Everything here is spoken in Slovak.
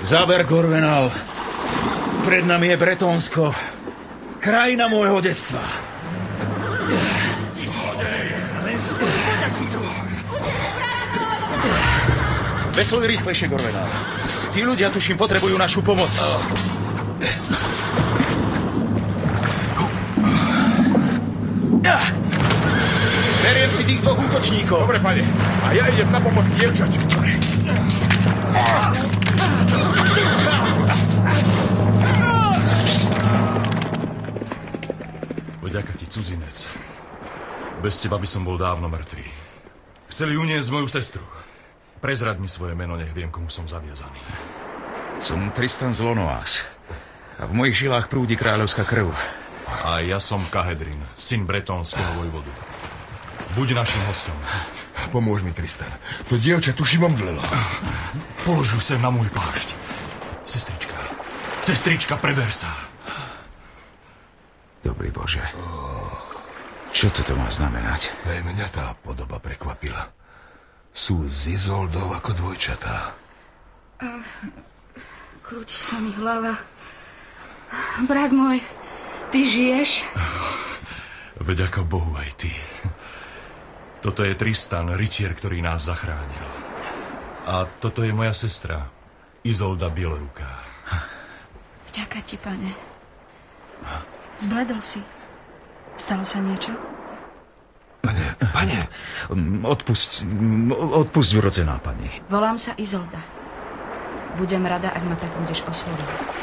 Záber, Gorvenal. Pred nami je Bretónsko. Krajina môjho detstva. Ty zlodej! Vesluj rýchlejšie, Gorvenal. Tí ľudia, tuším, potrebujú našu pomoc. Beriem si tých dvoch útočníkov. Dobre, pane. A ja idem na pomoc dievčaťu. Vďaka ti, cudzinec. Bez teba by som bol dávno mŕtvý. Chceli uniesť moju sestru. Prezrad mi svoje meno, nech viem, komu som zaviazaný. Som Tristan z Lonoás. A v mojich žilách prúdi kráľovská krv. A ja som Kahedrin, syn bretónskeho vojvodu. Buď našim hostom. Pomôž mi, Tristan. To dievča tuším omdlelo. Polož ju sem na môj plášť. Sestrička. Sestrička, preber sa. Dobrý Bože. Čo toto má znamenať? Aj mňa tá podoba prekvapila. Sú z Izoldou ako dvojčatá. Krúti sa mi hlava. Brat môj, ty žiješ? Vďaka Bohu aj ty. Toto je Tristan, rytier, ktorý nás zachránil. A toto je moja sestra, Izolda Bieloruká. Vďaka ti, pane. Zbledol si. Stalo sa niečo? Pane. Odpusť, vrodená pani. Volám sa Izolda. Budem rada, ak ma tak budeš oslovovať.